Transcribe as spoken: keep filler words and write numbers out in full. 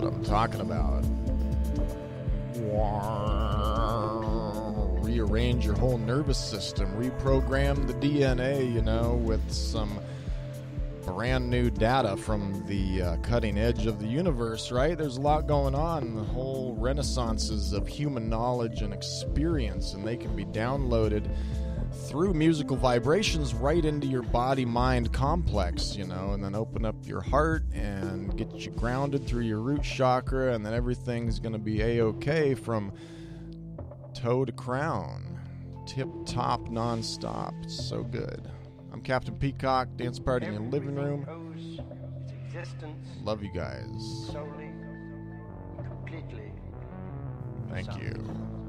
what I'm talking about. Rearrange your whole nervous system, reprogram the D N A, you know, with some brand new data from the uh, cutting edge of the universe, right? There's a lot going on, the whole renaissances of human knowledge and experience, and they can be downloaded through musical vibrations right into your body-mind complex, you know, and then open up your heart and get you grounded through your root chakra, and then everything's going to be A-okay from toe to crown, tip-top, non-stop. It's so good. I'm Captain Peacock, dance party in your living room. Love you guys. Solely, completely. Thank you.